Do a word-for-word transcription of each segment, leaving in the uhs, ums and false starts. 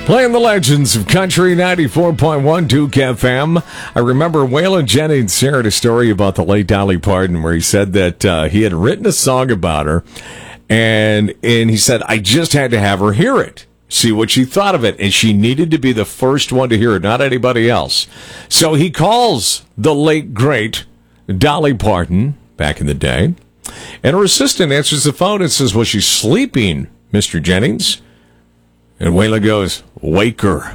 Playing the legends of Country ninety-four point one Duke F M. I remember Waylon Jennings shared a story about the late Dolly Parton where he said that uh, he had written a song about her, and and he said, I just had to have her hear it, see what she thought of it, and she needed to be the first one to hear it, not anybody else. So he calls the late, great Dolly Parton, back in the day, and her assistant answers the phone and says, well, she's sleeping, Mister Jennings. And Waylon goes, wake her.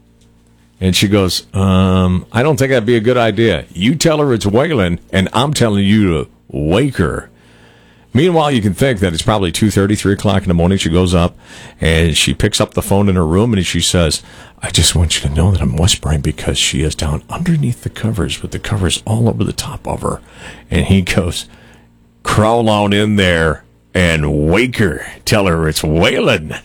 And she goes, um, I don't think that'd be a good idea. You tell her it's Waylon, and I'm telling you to wake her. Meanwhile, you can think that it's probably two thirty, three o'clock in the morning. She goes up, and she picks up the phone in her room, and she says, I just want you to know that I'm whispering because she is down underneath the covers with the covers all over the top of her. And he goes, crawl on in there and wake her. Tell her it's Waylon.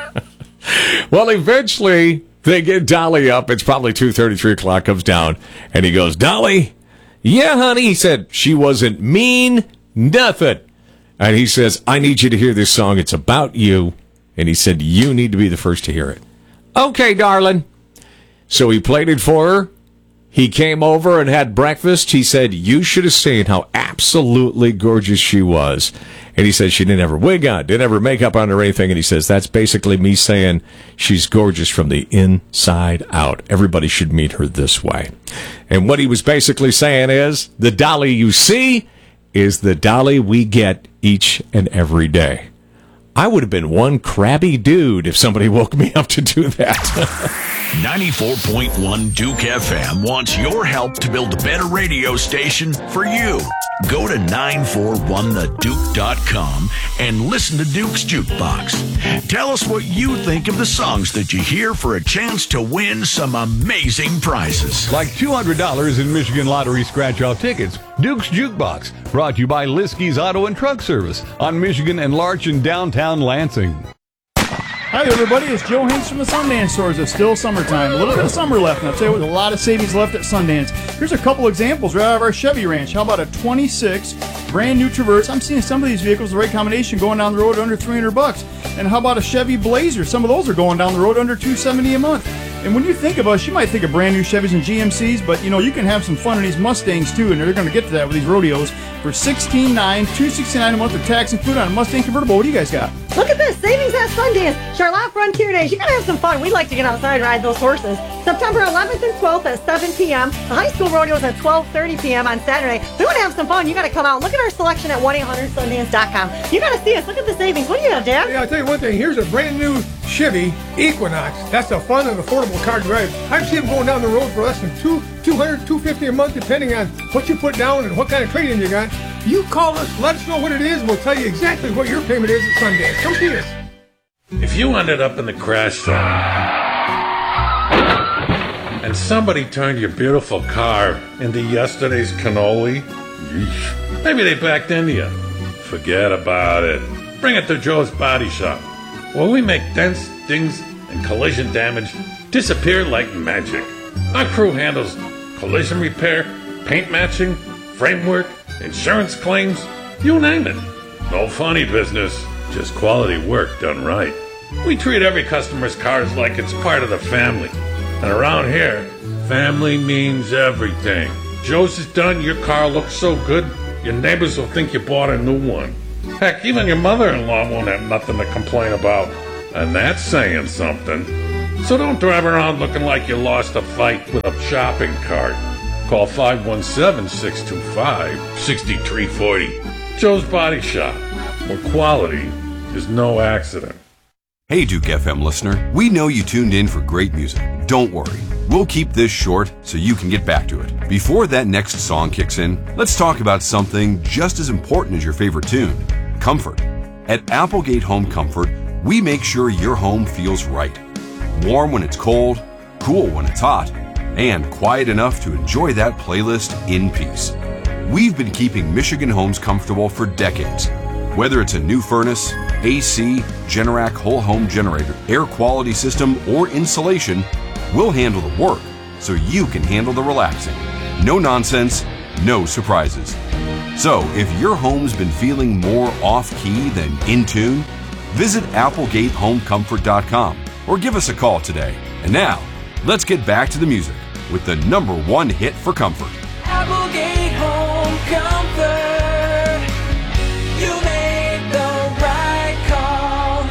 Well, eventually, they get Dolly up. It's probably two thirty, three o'clock, comes down, and he goes, Dolly? Yeah, honey. He said, she wasn't mean, nothing. And he says, I need you to hear this song. It's about you. And he said, you need to be the first to hear it. Okay, darling. So he played it for her. He came over and had breakfast. He said, you should have seen how absolutely gorgeous she was. And he said she didn't have her wig on, didn't have her makeup on or anything. And he says, that's basically me saying she's gorgeous from the inside out. Everybody should meet her this way. And what he was basically saying is, the Dolly you see is the Dolly we get each and every day. I would have been one crabby dude if somebody woke me up to do that. ninety-four point one Duke F M wants your help to build a better radio station for you. Go to nine four one the duke dot com and listen to Duke's Jukebox. Tell us what you think of the songs that you hear for a chance to win some amazing prizes. Like two hundred dollars in Michigan Lottery scratch-off tickets. Duke's Jukebox, brought to you by Liskey's Auto and Truck Service on Michigan and Larch in downtown Lansing. Hi everybody, it's Joe Hanks from the Sundance Stores. It's still summertime, a little bit of summer left, and I'll tell you what, a lot of savings left at Sundance. Here's a couple examples right out of our Chevy ranch. How about a twenty-six brand new Traverse? I'm seeing some of these vehicles, the right combination, going down the road under three hundred bucks. And how about a Chevy Blazer? Some of those are going down the road under two seventy a month. And when you think about it, you might think of brand new Chevys and G M Cs, but you know, you can have some fun in these Mustangs too, and they're going to get to that with these rodeos for sixteen nine, two sixty-nine a month with tax included on a Mustang convertible. What do you guys got? Look at this, savings at Sundance. Charlotte Frontier Days. You gotta have some fun. We like to get outside and ride those horses. September eleventh and twelfth at seven p.m. The high school rodeo is at twelve thirty p.m. on Saturday. If you want to have some fun, you gotta come out. Look at our selection at one eight hundred sundance dot com. You gotta see us. Look at the savings. What do you have, Dan? Yeah, I'll tell you one thing. Here's a brand new Chevy Equinox. That's a fun and affordable car to drive. I've seen them going down the road for less than two, two hundred, two fifty a month, depending on what you put down and what kind of trade-in you got. You call us, let us know what it is, we'll tell you exactly what your payment is at Sundance. Come see us. If you ended up in the crash zone and somebody turned your beautiful car into yesterday's cannoli, yeesh, maybe they backed into you. Forget about it. Bring it to Joe's Body Shop, where we make dents, dings, and collision damage disappear like magic. Our crew handles collision repair, paint matching, framework, insurance claims, you name it. No funny business, just quality work done right. We treat every customer's cars like it's part of the family. And around here, family means everything. Joe's is done, your car looks so good, your neighbors will think you bought a new one. Heck, even your mother-in-law won't have nothing to complain about. And that's saying something. So don't drive around looking like you lost a fight with a shopping cart. Call five one seven, six two five, six three four zero. Joe's Body Shop, where quality is no accident. Hey Duke F M listener, we know you tuned in for great music. Don't worry, we'll keep this short so you can get back to it. Before that next song kicks in, let's talk about something just as important as your favorite tune, comfort. At Applegate Home Comfort, we make sure your home feels right. Warm when it's cold, cool when it's hot, and quiet enough to enjoy that playlist in peace. We've been keeping Michigan homes comfortable for decades. Whether it's a new furnace, A C, Generac whole home generator, air quality system, or insulation, we'll handle the work so you can handle the relaxing. No nonsense, no surprises. So if your home's been feeling more off-key than in tune, visit applegate home comfort dot com or give us a call today. And now, let's get back to the music with the number one hit for comfort. Applegate Home Comfort. You made the right call.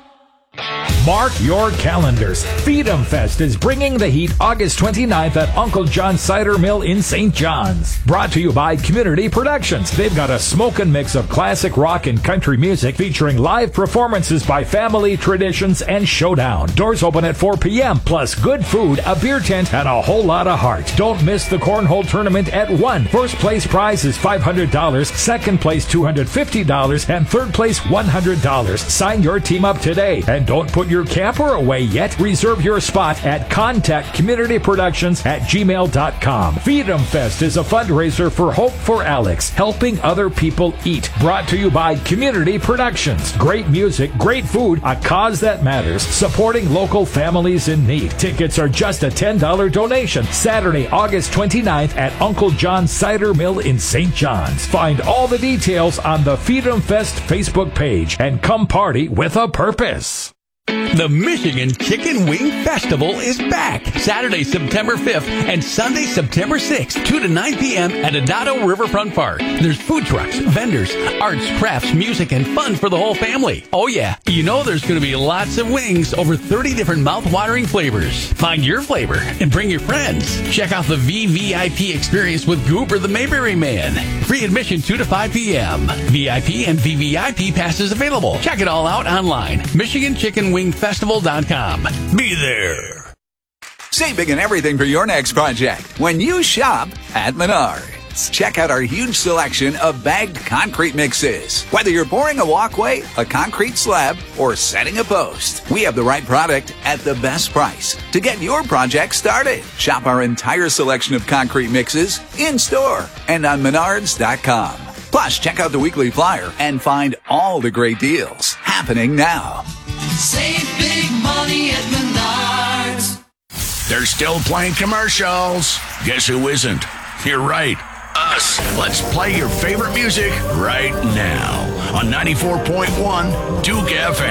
Mark your calendars. Feed 'em Fest is bringing the heat August twenty-ninth at Uncle John's Cider Mill in Saint John's. Brought to you by Community Productions. They've got a smokin' mix of classic rock and country music featuring live performances by Family Traditions and Showdown. Doors open at four p.m. plus good food, a beer tent, and a whole lot of heart. Don't miss the cornhole tournament at one. First place prize is five hundred dollars, second place two hundred fifty dollars, and third place one hundred dollars. Sign your team up today and don't put your camper away yet. Reserve your spot at contact community productions at gmail dot com. Feed 'em Fest is a fundraiser for Hope for Alex, helping other people eat. Brought to you by Community Productions. Great music, great food, a cause that matters, supporting local families in need. Tickets are just a ten dollars donation. Saturday, August twenty-ninth at Uncle John's Cider Mill in Saint John's. Find all the details on the Feed 'em Fest Facebook page and come party with a purpose. The Michigan Chicken Wing Festival is back Saturday, September fifth and Sunday, September sixth, two to nine p.m. at Adado Riverfront Park. There's food trucks, vendors, arts, crafts, music, and fun for the whole family. Oh yeah, you know there's going to be lots of wings, over thirty different mouth-watering flavors. Find your flavor and bring your friends. Check out the V V I P experience with Goober the Mayberry Man. Free admission two to five p.m. V I P and V V I P passes available. Check it all out online. Michigan Chicken Wing Festival dot com. Be there. Save big and everything for your next project when you shop at Menards. Check out our huge selection of bagged concrete mixes. Whether you're pouring a walkway, a concrete slab, or setting a post, we have the right product at the best price to get your project started. Shop our entire selection of concrete mixes in store and on Menards dot com. Plus, check out the weekly flyer and find all the great deals happening now. Save big money at Menards. They're still playing commercials. Guess who isn't? You're right. Us. Let's play your favorite music right now on ninety-four point one Duke F M.